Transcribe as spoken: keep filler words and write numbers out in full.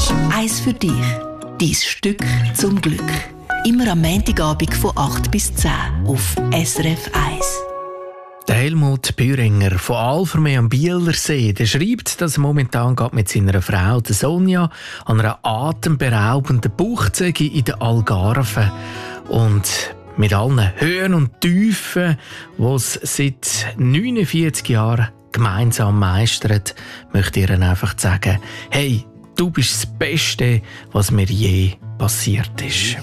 ist «Eins für dich». Dein Stück zum Glück. Immer am Montagabend von acht bis zehn auf S R F eins. Der Helmut Bühringer von Alvermee am Bielersee, der schreibt, dass er momentan geht mit seiner Frau, der Sonja, an einer atemberaubenden Buchzege in der Algarve. Und mit allen Höhen und Tiefen, die es seit neunundvierzig Jahren gemeinsam meistert, möchte ich ihnen einfach sagen, hey, du bist das Beste, was mir je passiert ist.